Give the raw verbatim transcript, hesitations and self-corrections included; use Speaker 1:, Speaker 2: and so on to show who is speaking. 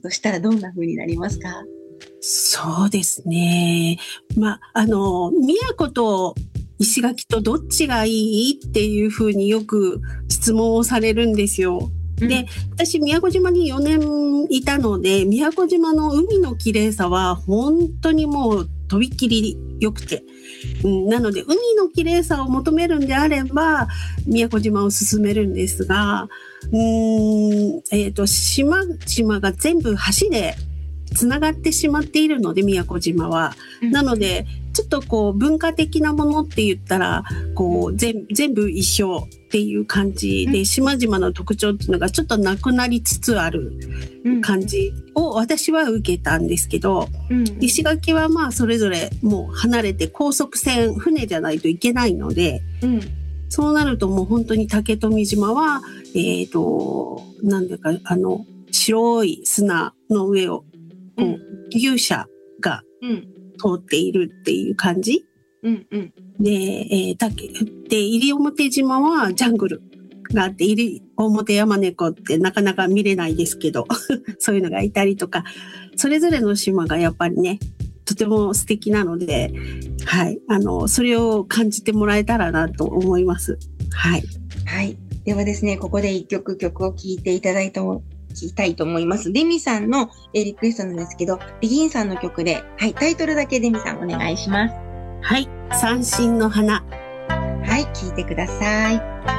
Speaker 1: としたらどんな風になりますか？
Speaker 2: そうですね。まあ、あの、宮古と石垣とどっちがいいっていうふうによく質問をされるんですよ。
Speaker 1: うん、
Speaker 2: で、私、宮古島によねんいたので、宮古島の海の綺麗さは本当にもうとびっきり良くて。うん、なので、海の綺麗さを求めるんであれば、宮古島を勧めるんですが、うーん、えっと、島々が全部橋でつながってしまっているので、宮古島は。なので、ちょっとこう、文化的なものって言ったら、こう、全全部一緒っていう感じで、島々の特徴っていうのがちょっとなくなりつつある感じを私は受けたんですけど、石垣はまあ、それぞれもう離れて高速船、船じゃないといけないので、そうなるともう本当に竹富島は、えっと、なんだか、あの、白い砂の上を、こう、牛車が通っているっていう感じ。うんうん、で、えー、竹で西表島はジャングルがあって、西表山猫ってなかなか見れないですけどそういうのがいたりとか、それぞれの島がやっぱりね、とても素敵なので、はい、あのそれを感じてもらえたらなと思います。はい、
Speaker 1: はい、ではですね、ここで一曲曲を聴いていただいても聞きたいと思います。デミさんのリクエストなんですけど、ビギンさんの曲で、はい、タイトルだけデミさんお願いします。
Speaker 2: はい、三線の花。
Speaker 1: はい、聞いてください。